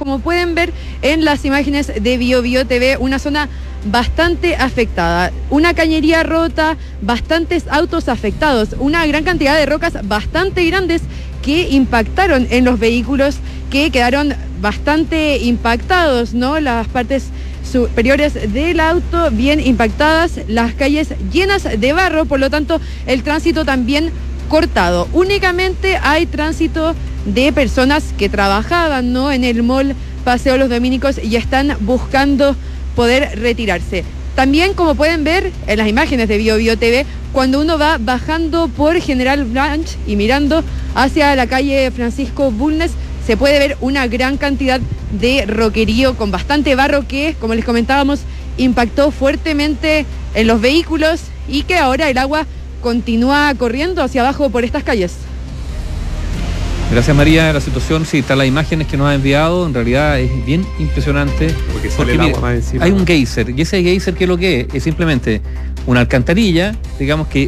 como pueden ver en las imágenes de BioBio TV, una zona bastante afectada, una cañería rota, bastantes autos afectados, una gran cantidad de rocas bastante grandes que impactaron en los vehículos, que quedaron bastante impactados, ¿no? Las partes superiores del auto bien impactadas, las calles llenas de barro, por lo tanto el tránsito también cortado. Únicamente hay tránsito de personas que trabajaban, ¿no?, en el mall Paseo Los Dominicos y están buscando poder retirarse. También, como pueden ver en las imágenes de BioBio TV, cuando uno va bajando por General Blanch y mirando hacia la calle Francisco Bulnes, se puede ver una gran cantidad de roquerío con bastante barro que, como les comentábamos, impactó fuertemente en los vehículos y que ahora el agua continúa corriendo hacia abajo por estas calles. Gracias, María. La situación, sí, están las imágenes que nos ha enviado, en realidad es bien impresionante. Porque sale el agua más encima. Hay un geyser, y ese geyser, ¿qué es lo que es? Es simplemente una alcantarilla, digamos, que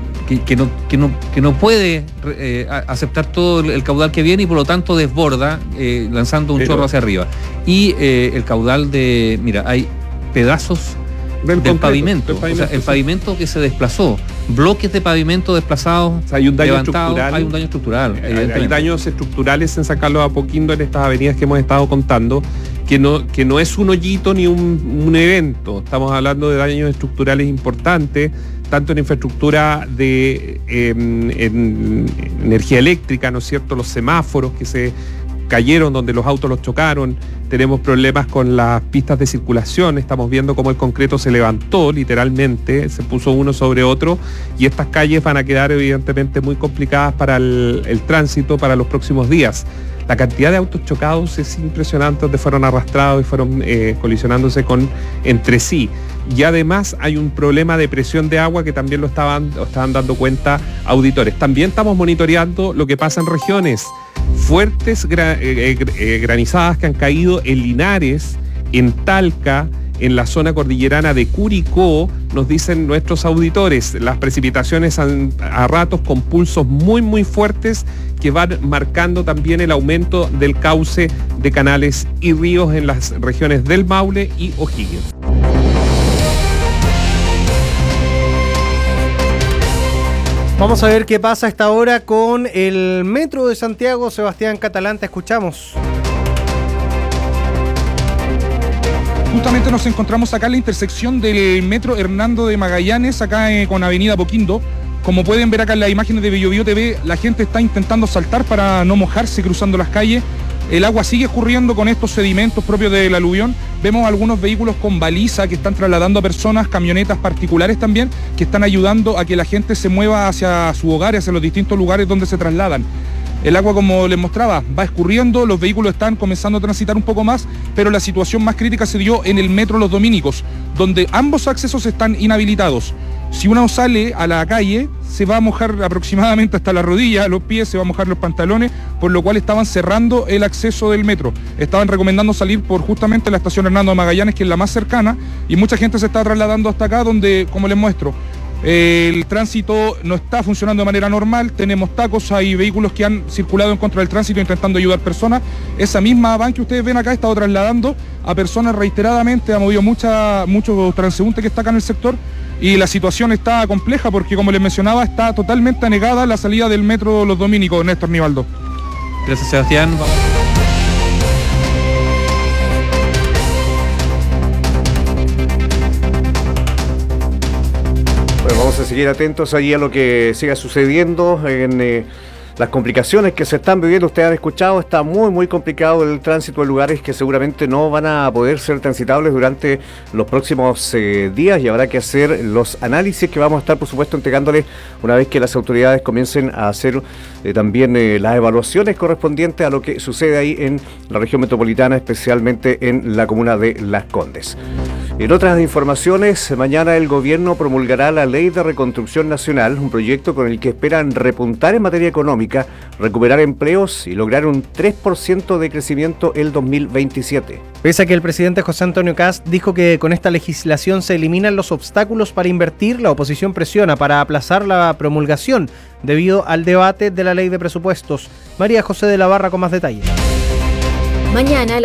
no puede aceptar todo el caudal que viene y por lo tanto desborda, lanzando un chorro hacia arriba. Y el caudal hay pedazos del pavimento, o sea, el pavimento que se desplazó, bloques de pavimento desplazados, o sea, hay un daño levantados, estructural. Hay un daño estructural. Hay daños estructurales en San Carlos de Apoquindo, en estas avenidas que hemos estado contando, que no es un hoyito ni un evento. Estamos hablando de daños estructurales importantes, tanto en infraestructura de en energía eléctrica, ¿no es cierto?, los semáforos que se cayeron donde los autos los chocaron, tenemos problemas con las pistas de circulación, estamos viendo cómo el concreto se levantó literalmente, se puso uno sobre otro y estas calles van a quedar evidentemente muy complicadas para el tránsito para los próximos días. La cantidad de autos chocados es impresionante, donde fueron arrastrados y fueron colisionándose entre sí. Y además hay un problema de presión de agua que también lo estaban dando cuenta auditores. También estamos monitoreando lo que pasa en regiones. Fuertes granizadas que han caído en Linares, en Talca, en la zona cordillerana de Curicó, nos dicen nuestros auditores. Las precipitaciones a ratos con pulsos muy muy fuertes que van marcando también el aumento del cauce de canales y ríos en las regiones del Maule y O'Higgins. Vamos a ver qué pasa a esta hora con el Metro de Santiago. Sebastián Catalán, te escuchamos. Justamente nos encontramos acá en la intersección del Metro Hernando de Magallanes, acá con Avenida Apoquindo. Como pueden ver acá en las imágenes de BioBio TV, la gente está intentando saltar para no mojarse cruzando las calles. El agua sigue escurriendo con estos sedimentos propios del aluvión. Vemos algunos vehículos con baliza que están trasladando a personas, camionetas particulares también, que están ayudando a que la gente se mueva hacia su hogar, hacia los distintos lugares donde se trasladan. El agua, como les mostraba, va escurriendo, los vehículos están comenzando a transitar un poco más, pero la situación más crítica se dio en el Metro Los Dominicos, donde ambos accesos están inhabilitados. Si uno sale a la calle, se va a mojar aproximadamente hasta la rodilla, los pies, se va a mojar los pantalones, por lo cual estaban cerrando el acceso del metro. Estaban recomendando salir por justamente la estación Hernando de Magallanes, que es la más cercana, y mucha gente se está trasladando hasta acá, donde, como les muestro, el tránsito no está funcionando de manera normal, tenemos tacos, hay vehículos que han circulado en contra del tránsito intentando ayudar personas. Esa misma van que ustedes ven acá ha estado trasladando a personas reiteradamente, ha movido muchos transeúntes que está acá en el sector, y la situación está compleja porque, como les mencionaba, está totalmente anegada la salida del Metro Los Dominicos. Néstor Nivaldo. Gracias, Sebastián. Bueno, vamos a seguir atentos allí a lo que siga sucediendo en las complicaciones que se están viviendo. Ustedes han escuchado, está muy muy complicado el tránsito en lugares que seguramente no van a poder ser transitables durante los próximos días, y habrá que hacer los análisis que vamos a estar, por supuesto, entregándoles una vez que las autoridades comiencen a hacer también las evaluaciones correspondientes a lo que sucede ahí en la región metropolitana, especialmente en la comuna de Las Condes. En otras informaciones, mañana el gobierno promulgará la Ley de Reconstrucción Nacional, un proyecto con el que esperan repuntar en materia económica, recuperar empleos y lograr un 3% de crecimiento el 2027. Pese a que el presidente José Antonio Kast dijo que con esta legislación se eliminan los obstáculos para invertir, la oposición presiona para aplazar la promulgación debido al debate de la ley de presupuestos. María José de la Barra con más detalles. Mañana